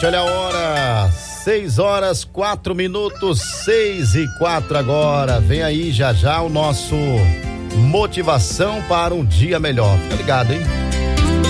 Olha a hora, 6h04, 6h04 agora. Vem aí já já o nosso Motivação para um Dia Melhor. Fica ligado, hein?